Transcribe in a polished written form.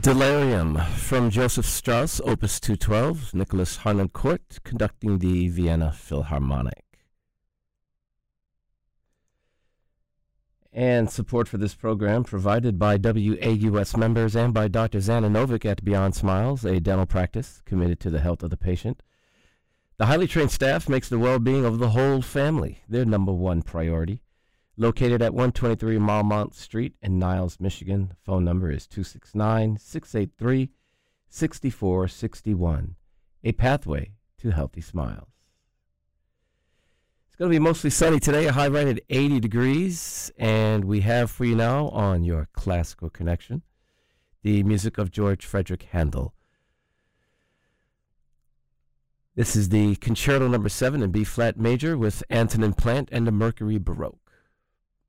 Delirium from Joseph Strauss, Opus 212, Nicholas Harnoncourt conducting the Vienna Philharmonic. And support for this program provided by WAUS members and by Dr. Zana Novick at Beyond Smiles, a dental practice committed to the health of the patient. The highly trained staff makes the well-being of the whole family their number one priority. Located at 123 Marmont Street in Niles, Michigan. The phone number is 269-683-6461. A pathway to healthy smiles. It's going to be mostly sunny today, a high right at 80 degrees. And we have for you now on your Classical Connection the music of George Frederick Handel. This is the Concerto No. 7 in B-flat major with Antonin Plant and the Mercury Baroque.